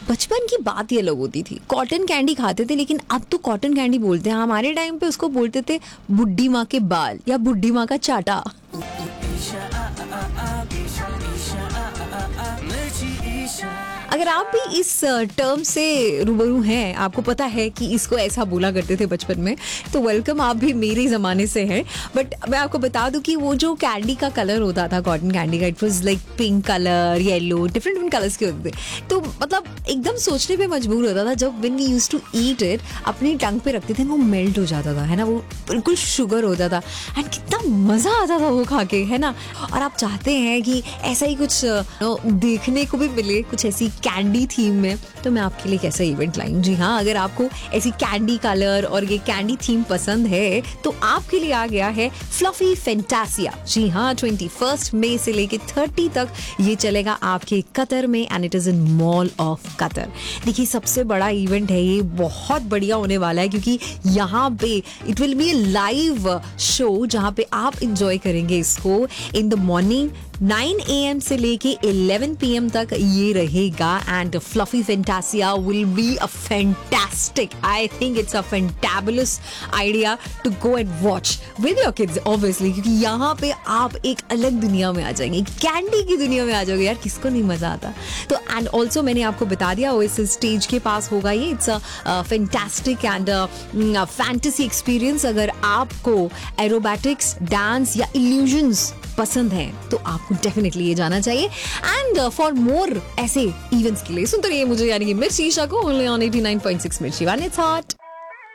बचपन की बात ही अलग होती थी। कॉटन कैंडी खाते थे, लेकिन अब तो कॉटन कैंडी बोलते हैं। हमारे टाइम पे उसको बोलते थे बुड्ढी माँ के बाल या बुड्ढी माँ का चाटा। अगर आप भी इस टर्म से रूबरू हैं, आपको पता है कि इसको ऐसा बोला करते थे बचपन में, तो वेलकम, आप भी मेरे ज़माने से हैं। बट मैं आपको बता दूं कि वो जो कैंडी का कलर होता था कॉटन कैंडी का, it was like pink colour, yellow, different different colours के होते थे। तो मतलब एकदम सोचने पे मजबूर होता था जब when we used to eat it, अपनी टंग पे रखते थे, वो मेल्ट हो जाता था, है ना, वो बिल्कुल शुगर होता था। एंड कितना मज़ा आता था वो खा के, है ना। और आप चाहते हैं कि ऐसा ही कुछ देखने को भी मिले, कुछ ऐसी कैंडी थीम में, तो मैं आपके लिए कैसा इवेंट लाई हूं। जी हाँ, अगर आपको ऐसी कैंडी कलर और ये कैंडी थीम पसंद है तो आपके लिए आ गया है फ्लफी फैंटासिया। जी हाँ, 21 मई से लेके 30 तक ये चलेगा आपके कतर में, and it is in mall of Qatar. देखिए, सबसे बड़ा इवेंट है ये, बहुत बढ़िया होने वाला है, क्योंकि यहाँ पे it will be A live show जहाँ पे आप इंजॉय करेंगे इसको इन द मॉर्निंग 9 AM से लेके 11 PM तक ये रहेगा। And fluffy फैंटासिया will be a fantastic, I think it's a fantabulous idea to go and watch with your kids obviously, क्योंकि यहाँ पे आप एक अलग दुनिया में आ जाएंगे, कैंडी की दुनिया में आ जाओगे। यार, किसको नहीं मजा आता। तो एंड ऑल्सो मैंने आपको बता दिया इस स्टेज के पास होगा ये, it's a fantastic and fantasy experience. अगर आपको एरोबैटिक्स, डांस या इल्यूजन्स पसंद है तो आपको डेफिनेटली ये जाना चाहिए। एंड फॉर मोर ऐसे इवेंट्स के लिए सुनते रहिए मुझे, यानी कि मिर्ची ईशा को, ओनली ऑन 89.6 मिर्ची वन, इट्स हॉट।